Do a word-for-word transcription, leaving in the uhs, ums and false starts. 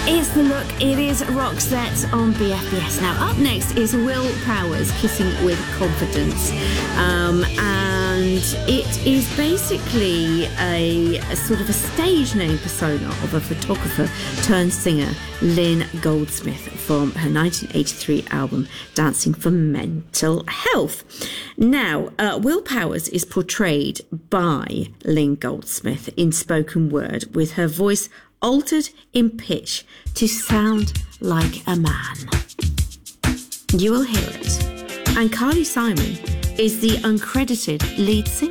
It's The Look. It is Roxette on B F B S. Now, up next is Will Powers, Kissing with Confidence. Um, and it is basically a, a sort of a stage name persona of a photographer turned singer, Lynn Goldsmith, from her nineteen eighty-three album, Dancing for Mental Health. Now, uh, Will Powers is portrayed by Lynn Goldsmith in spoken word, with her voice altered in pitch to sound like a man. You will hear it. And Carly Simon is the uncredited lead singer.